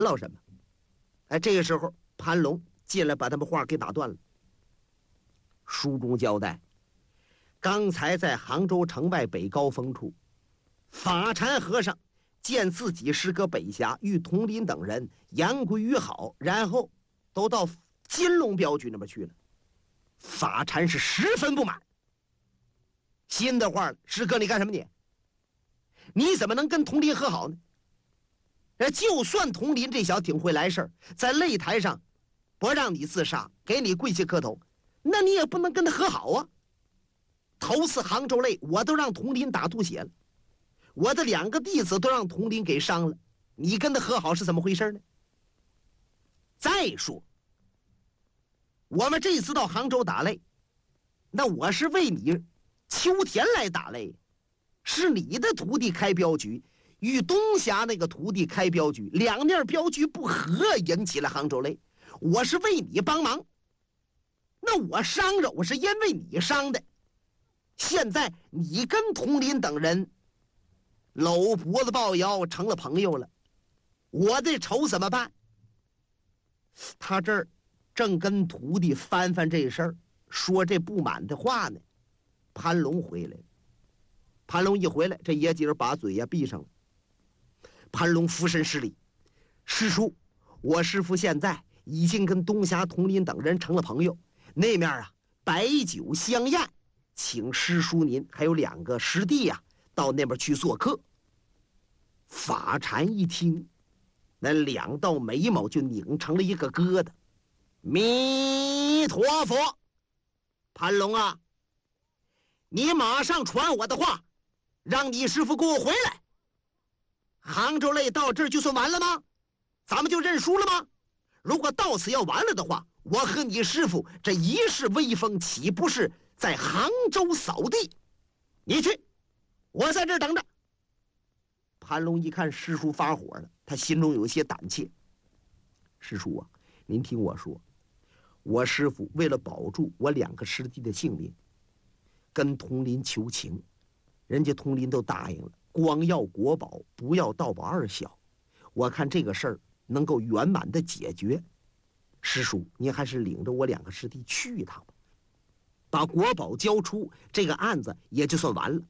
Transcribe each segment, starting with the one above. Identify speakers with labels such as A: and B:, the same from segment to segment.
A: 唠什么？哎，这个时候潘龙进来把他们话给打断了。书中交代，刚才在杭州城外北高峰处，法禅和尚见自己师哥北峡与佟林等人言归于好，然后都到金龙镖局那边去了。法禅是十分不满，心的话了，师哥你干什么你？你怎么能跟佟林和好呢？就算佟林这小挺会来事儿，在擂台上不让你自杀，给你跪下磕头，那你也不能跟他和好啊。头次杭州擂我都让佟林打吐血了，我的2个弟子都让佟林给伤了，你跟他和好是怎么回事呢？再说我们这次到杭州打擂，那我是为你秋田来打擂，是你的徒弟开镖局与东峡那个徒弟开镖局，两面镖局不和，引起了杭州擂，我是为你帮忙，那我伤着我是因为你伤的，现在你跟佟林等人搂脖子抱腰成了朋友了，我的仇怎么办？他这儿正跟徒弟翻这事儿，说这不满的话呢，潘龙回来了。潘龙一回来，这爷几人把嘴闭上了。潘龙俯身施礼：“师叔，我师父现在已经跟东峡佟林等人成了朋友，那面摆酒相宴，请师叔您还有2个师弟到那边去做客。”法禅一听，那2道眉毛就拧成了一个疙瘩。弥陀佛！潘龙啊，你马上传我的话，让你师父给我回来。杭州擂到这儿就算完了吗？咱们就认输了吗？如果到此要完了的话，我和你师父这一世威风岂不是在杭州扫地？你去，我在这儿等着。潘龙一看师叔发火了，他心中有些胆怯。师叔啊，您听我说，我师父为了保住我2个师弟的性命，跟佟林求情，人家佟林都答应了，光要国宝不要道宝2小，我看这个事儿能够圆满的解决。师叔您还是领着我2个师弟去一趟吧，把国宝交出，这个案子也就算完了。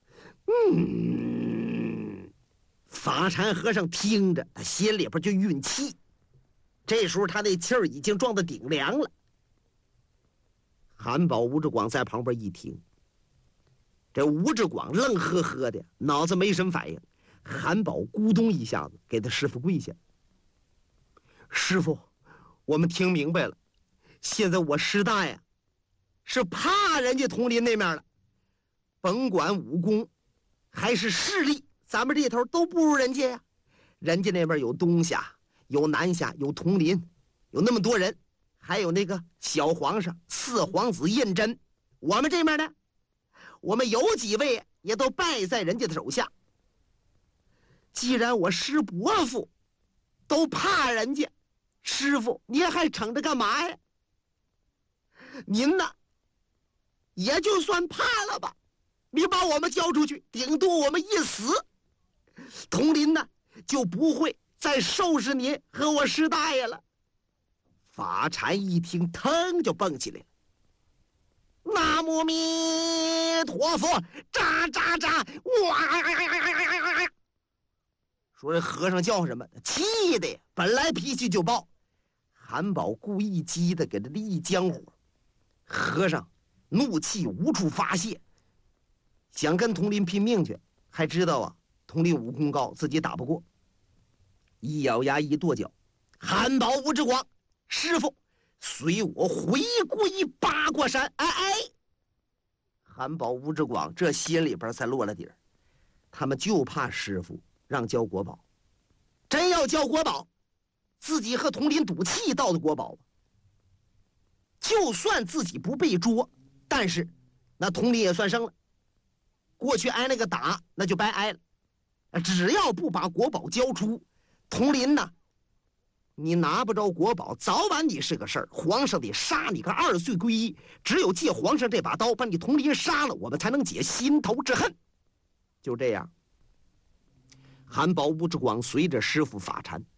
A: 法禅和尚听着，他心里边就运气，这时候他那气儿已经撞到顶梁了。韩宝、吴志广在旁边一听，这吴志广愣呵呵的，脑子没什么反应。韩宝咕咚一下子给他师父跪下：“师父，我们听明白了，现在我师大呀是怕人家佟林那面了，甭管武功还是势力，咱们这头都不如人家呀。人家那边有东峡，有南峡，有佟林，有那么多人，还有那个小皇上4皇子胤禛，我们这面呢，我们有几位也都败在人家的手下。既然我师伯父都怕人家，师父您还逞着干嘛呀？您呢也就算怕了吧，你把我们交出去，顶多我们一死，佟林呢就不会再收拾您和我师大爷了。”法禅一听，腾就蹦起来了：“南无弥陀佛！喳喳喳！哇！”说这和尚叫什么？气的本来脾气就暴，韩宝故意激的给他一浆火，和尚怒气无处发泄，想跟佟林拼命去，还知道佟林武功高，自己打不过，一咬牙一跺脚：“韩宝、吴志广，师傅随我回归八卦山！”韩宝、吴志广这心里边才落了底儿，他们就怕师傅让交国宝，真要交国宝，自己和佟林赌气到的国宝，就算自己不被捉，但是那佟林也算生了，过去挨那个打那就白挨了。只要不把国宝交出，佟林呢，你拿不着国宝，早晚你是个事儿，皇上得杀你个2岁归一，只有借皇上这把刀把你佟林杀了，我们才能解心头之恨。就这样，韩宝、吴志广随着师傅法禅